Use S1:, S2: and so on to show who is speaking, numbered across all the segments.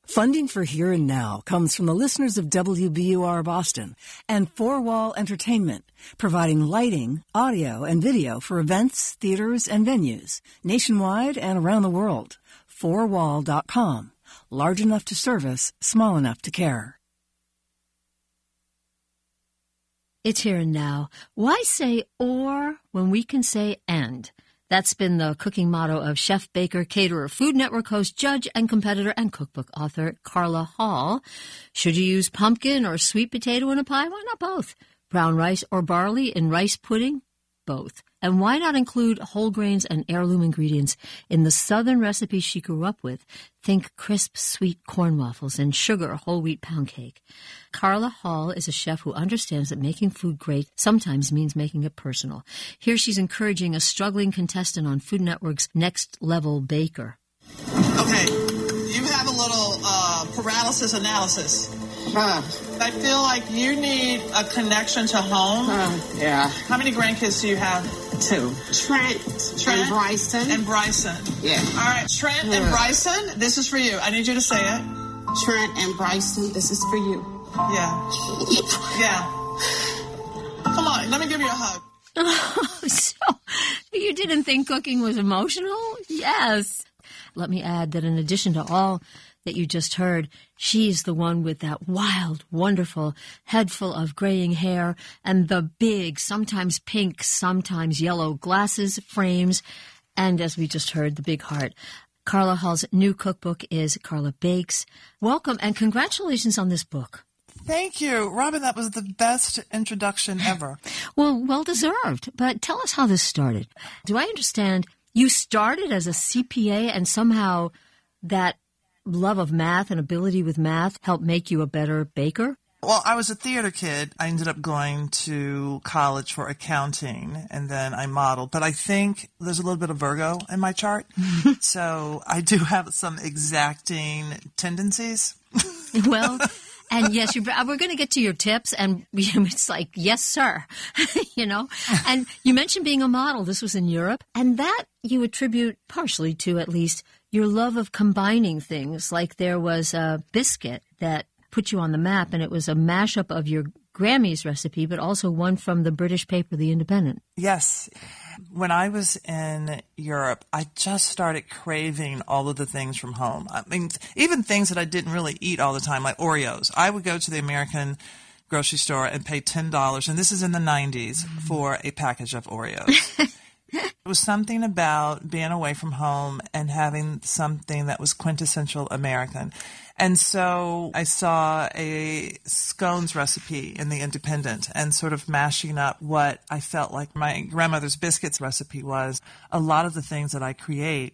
S1: Funding for Here and Now comes from the listeners of WBUR Boston and Four Wall Entertainment, providing lighting, audio, and video for events, theaters, and venues nationwide and around the world. Fourwall.com. Large enough to service, small enough to care.
S2: It's Here and Now. Why say or when we can say and? That's been the cooking motto of chef, baker, caterer, Food Network host, judge, and competitor, and cookbook author Carla Hall. Should you use pumpkin or sweet potato in a pie? Why not both? Brown rice or barley in rice pudding? Both. And why not include whole grains and heirloom ingredients in the southern recipes she grew up with? Think crisp, sweet corn waffles and sugar whole wheat pound cake. Carla Hall is a chef who understands that making food great sometimes means making it personal. Here she's encouraging a struggling contestant on Food Network's Next Level Baker.
S3: Okay, you have a little paralysis analysis. I feel like you need a connection to home.
S4: Yeah.
S3: How many grandkids do you have?
S4: 2. Trent and Bryson.
S3: And Bryson.
S4: Yeah.
S3: All right, Trent and Bryson, this is for you. I need you to say it.
S4: Trent and Bryson, this is for you.
S3: Yeah. Yeah. Come on, let me give you a hug.
S2: Oh, so you didn't think cooking was emotional? Yes. Let me add that in addition to all that you just heard, she's the one with that wild, wonderful head full of graying hair and the big, sometimes pink, sometimes yellow glasses, frames, and as we just heard, the big heart. Carla Hall's new cookbook is Carla Bakes. Welcome and congratulations on this book.
S3: Thank you. Robin, that was the best introduction ever.
S2: Well deserved. But tell us how this started. Do I understand you started as a CPA and somehow that love of math and ability with math helped make you a better baker?
S3: Well, I was a theater kid. I ended up going to college for accounting, and then I modeled. But I think there's a little bit of Virgo in my chart, so I do have some exacting tendencies.
S2: Well, and yes, we're going to get to your tips, and it's like, yes, sir, And you mentioned being a model. This was in Europe, and that you attribute partially to, at least, your love of combining things. Like there was a biscuit that put you on the map, and it was a mashup of your Grammys recipe, but also one from the British paper, The Independent.
S3: Yes. When I was in Europe, I just started craving all of the things from home. I mean, even things that I didn't really eat all the time, like Oreos. I would go to the American grocery store and pay $10, and this is in the 90s, for a package of Oreos. It was something about being away from home and having something that was quintessential American. And so I saw a scones recipe in The Independent and sort of mashing up what I felt like my grandmother's biscuits recipe was. A lot of the things that I create,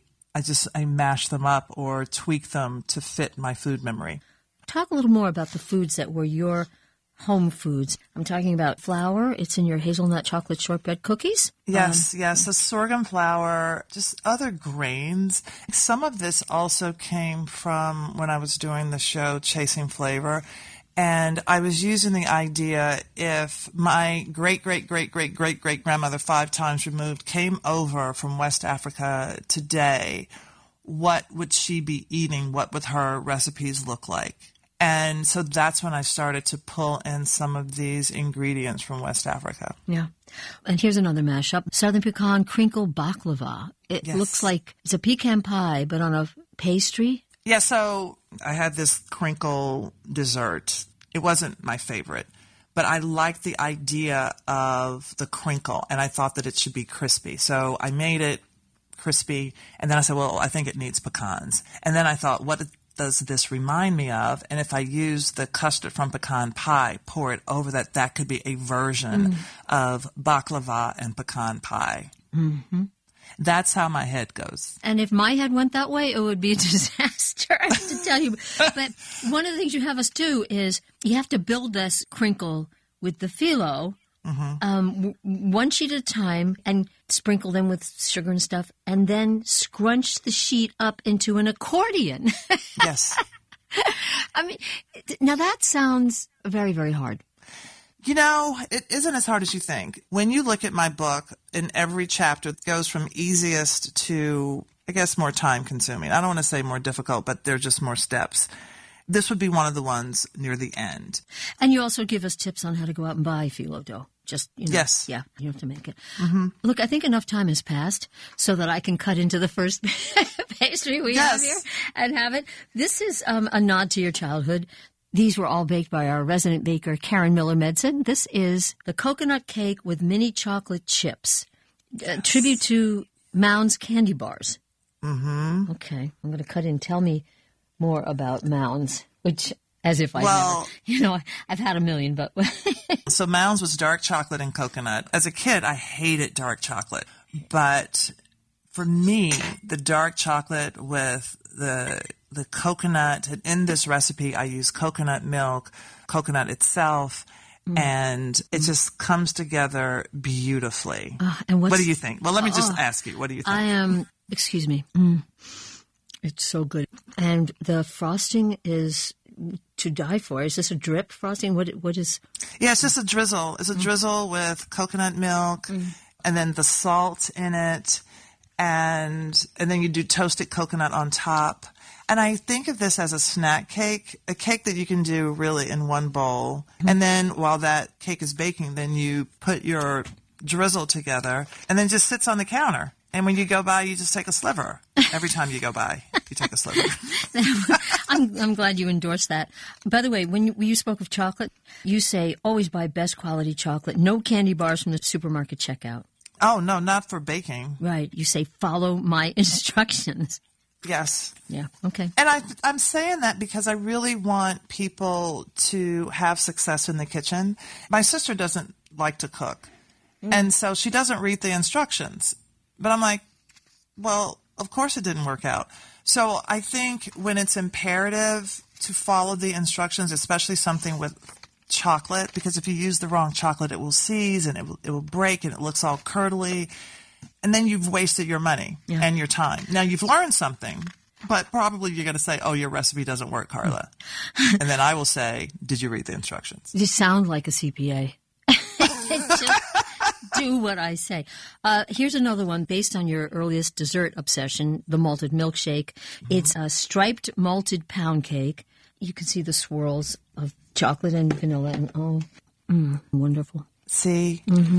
S3: I mash them up or tweak them to fit my food memory.
S2: Talk a little more about the foods that were your home foods. I'm talking about flour. It's in your hazelnut chocolate shortbread cookies.
S3: Yes. The sorghum flour, just other grains. Some of this also came from when I was doing the show Chasing Flavor. And I was using the idea, if my great-great-great-great-great-great-grandmother 5 times removed came over from West Africa today, what would she be eating? What would her recipes look like? And so that's when I started to pull in some of these ingredients from West Africa.
S2: Yeah. And here's another mashup. Southern pecan crinkle baklava. It looks like it's a pecan pie, but on a pastry.
S3: Yeah, so I had this crinkle dessert. It wasn't my favorite, but I liked the idea of the crinkle, and I thought that it should be crispy. So I made it crispy, and then I said, well, I think it needs pecans. And then I thought, what does this remind me of? And if I use the custard from pecan pie, pour it over that could be a version of baklava and pecan pie. Mm-hmm. That's how my head goes.
S2: And if my head went that way, it would be a disaster, I have to tell you. But one of the things you have us do is you have to build this crinkle with the phyllo, one sheet at a time, and sprinkle them with sugar and stuff, and then scrunch the sheet up into an accordion.
S3: Yes.
S2: I mean, now that sounds very, very hard.
S3: You know, it isn't as hard as you think. When you look at my book, in every chapter, it goes from easiest to, I guess, more time-consuming. I don't want to say more difficult, but there are just more steps. This would be one of the ones near the end.
S2: And you also give us tips on how to go out and buy phyllo dough. Just,
S3: Yes.
S2: Yeah, you have to make it. Mm-hmm. Look, I think enough time has passed so that I can cut into the first pastry we have here and have it. This is a nod to your childhood. These were all baked by our resident baker, Karen Miller-Medson. This is the coconut cake with mini chocolate chips. Tribute to Mounds candy bars. Mm-hmm. Okay, I'm going to cut in. Tell me more about Mounds, which... As if I never, I've had a million, but...
S3: So Mounds was dark chocolate and coconut. As a kid, I hated dark chocolate. But for me, the dark chocolate with the coconut, and in this recipe, I use coconut milk, coconut itself, and it just comes together beautifully.
S2: And
S3: what do you think? Well, let me just ask you, what do you think?
S2: Excuse me. It's so good. And the frosting is... to die for. Is this a drip frosting? What is?
S3: Yeah, it's just a drizzle. It's a drizzle with coconut milk and then the salt in it, and then you do toasted coconut on top. And I think of this as a snack cake, a cake that you can do really in one bowl. And then while that cake is baking, then you put your drizzle together and then just sits on the counter. And when you go by, you just take a sliver. Every time you go by, you take a sliver.
S2: I'm glad you endorsed that. By the way, when you spoke of chocolate, you say always buy best quality chocolate. No candy bars from the supermarket checkout.
S3: Oh, no, not for baking.
S2: Right. You say follow my instructions.
S3: Yes.
S2: Yeah. Okay.
S3: And I'm saying that because I really want people to have success in the kitchen. My sister doesn't like to cook. And so she doesn't read the instructions. But I'm like, well, of course it didn't work out. So I think when it's imperative to follow the instructions, especially something with chocolate, because if you use the wrong chocolate, it will seize and it will break and it looks all curdly. And then you've wasted your money and your time. Now you've learned something, but probably you're going to say, oh, your recipe doesn't work, Carla. And then I will say, did you read the instructions?
S2: You sound like a CPA. Just do what I say. Here's another one based on your earliest dessert obsession, the malted milkshake. It's a striped malted pound cake. You can see the swirls of chocolate and vanilla. And wonderful.
S3: See?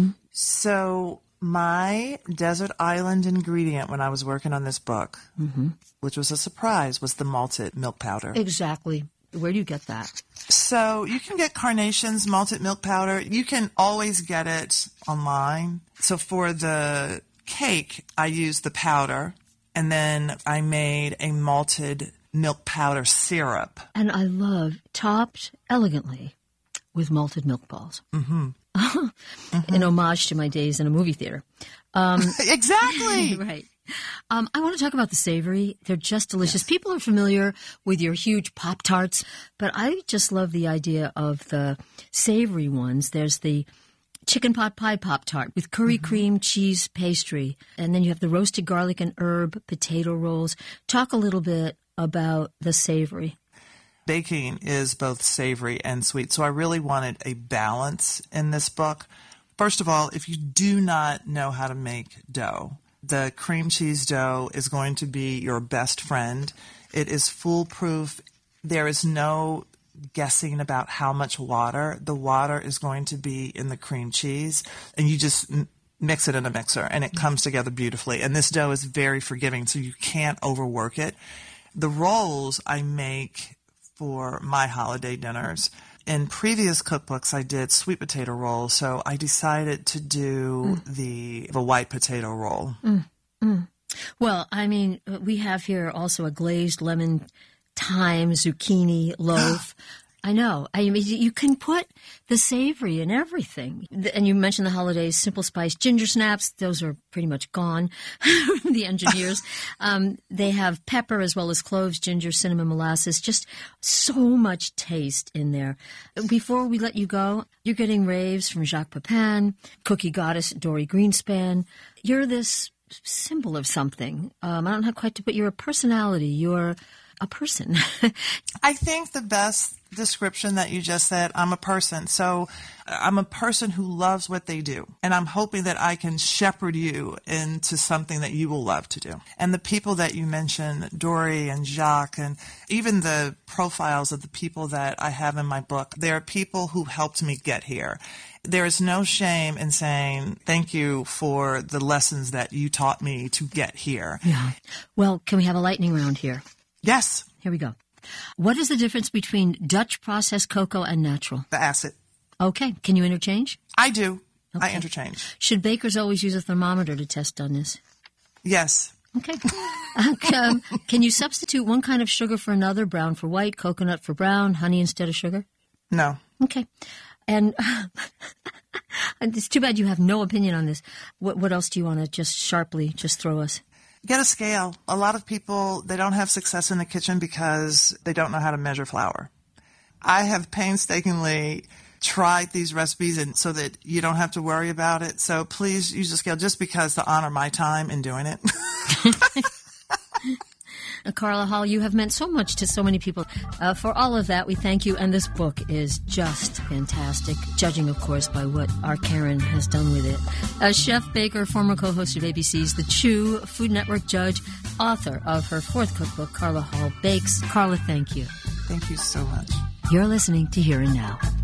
S3: So my desert island ingredient when I was working on this book, which was a surprise, was the malted milk powder.
S2: Exactly. Where do you get that?
S3: So you can get Carnation's malted milk powder. You can always get it online. So for the cake, I used the powder, and then I made a malted milk powder syrup.
S2: And I love topped elegantly with malted milk balls. In homage to my days in a movie theater.
S3: Exactly.
S2: Right. I want to talk about the savory. They're just delicious. Yes. People are familiar with your huge Pop-Tarts, but I just love the idea of the savory ones. There's the chicken pot pie Pop-Tart with curry cream cheese pastry, and then you have the roasted garlic and herb potato rolls. Talk a little bit about the savory.
S3: Baking is both savory and sweet, so I really wanted a balance in this book. First of all, if you do not know how to make dough, the cream cheese dough is going to be your best friend. It is foolproof. There is no guessing about how much water. The water is going to be in the cream cheese, and you just mix it in a mixer, and it comes together beautifully. And this dough is very forgiving, so you can't overwork it. The rolls I make for my holiday dinners. In previous cookbooks, I did sweet potato rolls, so I decided to do the white potato roll.
S2: Well, I mean, we have here also a glazed lemon thyme zucchini loaf. I know. I mean, you can put the savory in everything. And you mentioned the holidays, Simple Spice ginger snaps. Those are pretty much gone. The engineers. They have pepper as well as cloves, ginger, cinnamon, molasses. Just so much taste in there. Before we let you go, you're getting raves from Jacques Pepin, cookie goddess Dory Greenspan. You're this symbol of something. I don't know quite to, but you're a personality. You're a person?
S3: I think the best description that you just said, I'm a person. So I'm a person who loves what they do. And I'm hoping that I can shepherd you into something that you will love to do. And the people that you mentioned, Dory and Jacques, and even the profiles of the people that I have in my book, they are people who helped me get here. There is no shame in saying thank you for the lessons that you taught me to get here.
S2: Yeah. Well, can we have a lightning round here?
S3: Yes.
S2: Here we go. What is the difference between Dutch processed cocoa and natural?
S3: The acid.
S2: Okay. Can you interchange?
S3: I do.
S2: Okay.
S3: I interchange.
S2: Should bakers always use a thermometer to test on this?
S3: Yes.
S2: Okay. Can you substitute one kind of sugar for another, brown for white, coconut for brown, honey instead of sugar?
S3: No.
S2: Okay. And it's too bad you have no opinion on this. What else do you want to just sharply just throw us?
S3: Get a scale. A lot of people, they don't have success in the kitchen because they don't know how to measure flour. I have painstakingly tried these recipes and so that you don't have to worry about it. So please use a scale just because to honor my time in doing it.
S2: Carla Hall, you have meant so much to so many people. For all of that, we thank you. And this book is just fantastic, judging, of course, by what our Karen has done with it. Chef Baker, former co-host of ABC's The Chew, Food Network judge, author of her fourth cookbook, Carla Hall Bakes. Carla, thank you.
S3: Thank you so much.
S2: You're listening to Here and Now.